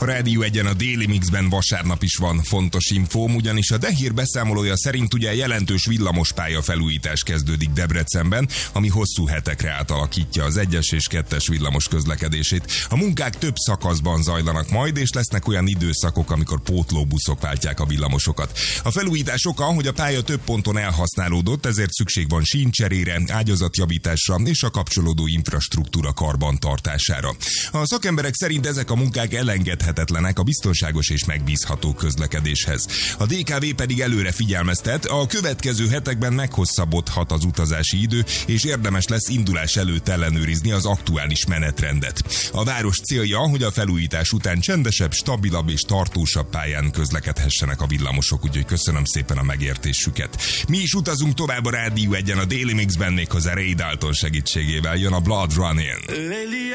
A Rádió Egyen a Déli Mixben vasárnap is van fontos infóm, ugyanis a Dehír beszámolója szerint ugye jelentős villamospálya felújítás kezdődik Debrecenben, ami hosszú hetekre átalakítja az 1-es és 2-es villamos közlekedését. A munkák több szakaszban zajlanak majd, és lesznek olyan időszakok, amikor pótlóbuszok váltják a villamosokat. A felújítás oka, hogy a pálya több ponton elhasználódott, ezért szükség van síncserére, ágyazatjavításra és a kapcsolódó infrastruktúra karbantartására. A szakemberek szerint ezek a munkák elengedhetetlenek a biztonságos és megbízható közlekedéshez. A DKV pedig előre figyelmeztet, a következő hetekben meghosszabbodhat az utazási idő, és érdemes lesz indulás előtt ellenőrizni az aktuális menetrendet. A város célja, hogy a felújítás után csendesebb, stabilabb és tartósabb pályán közlekedhessenek a villamosok, úgyhogy köszönöm szépen a megértésüket. Mi is utazunk tovább a Rádió Egyen a Déli Mixben, méghozzá Ray Dalton segítségével. Jön a Blood Running.